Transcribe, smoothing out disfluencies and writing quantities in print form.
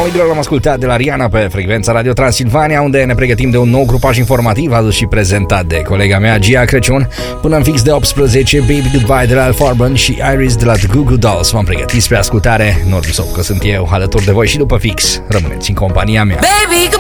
Idol l-am ascultat de la Rihanna pe frecvența Radio Transilvania, unde ne pregătim de un nou grupaj informativ adus și prezentat de colega mea Gia Crăciun. Până în fix de 18, Baby Goodbye de la Alpha Urban și Iris de la The Goo Goo Dolls v-am pregătit spre ascultare. Nu că sunt eu alături de voi și după fix rămâneți în compania mea. Baby,